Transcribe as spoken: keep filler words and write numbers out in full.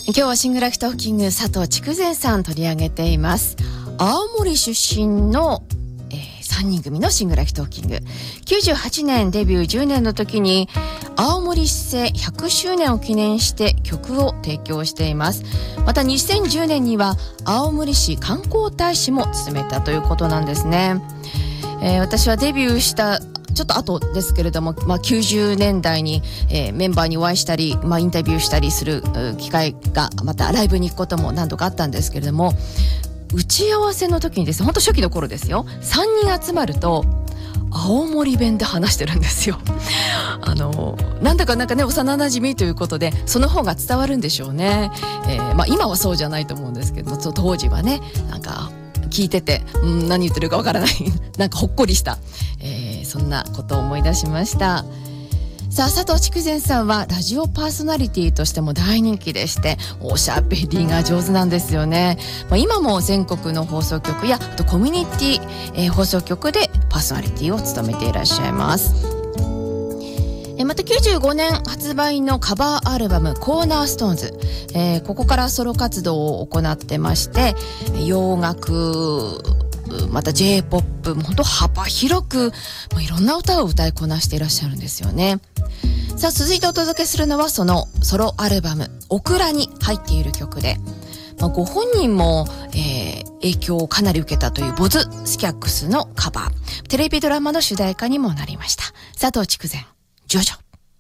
今日はシングラキトーキング佐藤筑前さん取り上げています。青森出身の、えー、さんにん組のシングラキトーキング。きゅうじゅうはちねんデビューじゅうねんの時に青森市政ひゃくしゅうねんを記念して曲を提供しています。またにせんじゅうねんには青森市観光大使も務めたということなんですね。えー、私はデビューしたちょっと後ですけれども、まあ、きゅうじゅうねんだいに、えー、メンバーにお会いしたり、まあ、インタビューしたりする機会がまたライブに行くことも何度かあったんですけれども、打ち合わせの時にですね、本当初期の頃ですよ、さんにん集まると青森弁で話してるんですよ。あのなんだかなんかね、幼馴染ということでその方が伝わるんでしょうね。えーまあ、今はそうじゃないと思うんですけども、当時はね、なんか聞いてて、うん、何言ってるかわからないなんかほっこりした、えー、そんなことを思い出しました。さあ、佐藤筑前さんはラジオパーソナリティとしても大人気でして、おしゃべりが上手なんですよね。まあ、今も全国の放送局やあとコミュニティ、えー、放送局でパーソナリティを務めていらっしゃいます。またきゅうじゅうごねん発売のカバーアルバムコーナーストーンズ、えー、ここからソロ活動を行ってまして、洋楽また ジェイポップ も本当幅広く、まあ、いろんな歌を歌いこなしていらっしゃるんですよね。さあ、続いてお届けするのはそのソロアルバムオクラに入っている曲で、まあ、ご本人も、えー、影響をかなり受けたというボズ・スキャックスのカバー、テレビドラマの主題歌にもなりました。佐藤筑前ジョジョ。